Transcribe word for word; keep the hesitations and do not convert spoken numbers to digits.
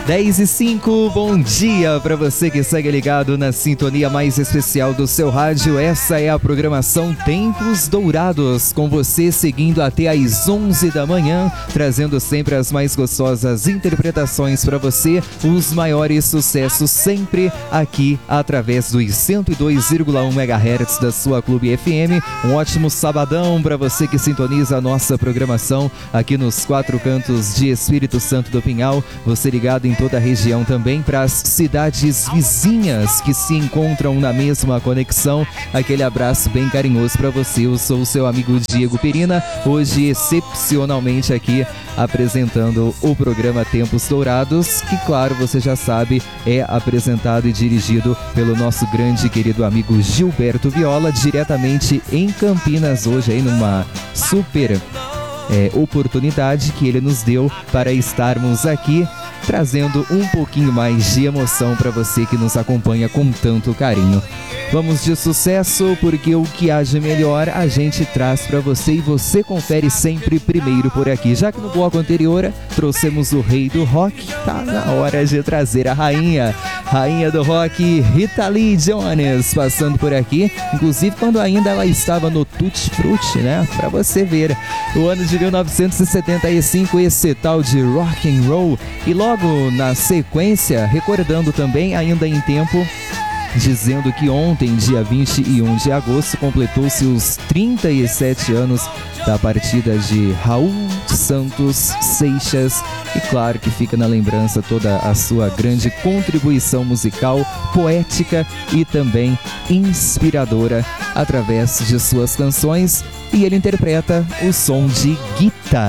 dez e cinco, bom dia para você que segue ligado na sintonia mais especial do seu rádio. Essa é a programação Tempos Dourados, com você seguindo até às onze da manhã, trazendo sempre as mais gostosas interpretações para você, os maiores sucessos sempre aqui através dos cento e dois vírgula um megahertz da sua Clube F M. Um ótimo sabadão para você que sintoniza a nossa programação aqui nos quatro cantos de Espírito Santo do Pinhal, você ligado em toda a região também, para as cidades vizinhas que se encontram na mesma conexão. Aquele abraço bem carinhoso para você. Eu sou o seu amigo Diego Perina, hoje excepcionalmente aqui apresentando o programa Tempos Dourados, que, claro, você já sabe, é apresentado e dirigido pelo nosso grande e querido amigo Gilberto Viola, diretamente em Campinas, hoje aí numa super é, oportunidade que ele nos deu para estarmos aqui trazendo um pouquinho mais de emoção para você que nos acompanha com tanto carinho. Vamos de sucesso, porque o que há de melhor a gente traz para você e você confere sempre primeiro por aqui. Já que no bloco anterior trouxemos o rei do rock, tá na hora de trazer a rainha, rainha do rock, Rita Lee Jones, passando por aqui, inclusive quando ainda ela estava no Tutti Frutti, né? Para você ver, o ano de mil novecentos e setenta e cinco, esse tal de rock and roll, e logo na sequência, recordando também ainda em tempo, dizendo que ontem, dia vinte e um de agosto, completou-se os trinta e sete anos da partida de Raul Santos Seixas, e claro que fica na lembrança toda a sua grande contribuição musical, poética e também inspiradora através de suas canções, e ele interpreta o som de guitarra.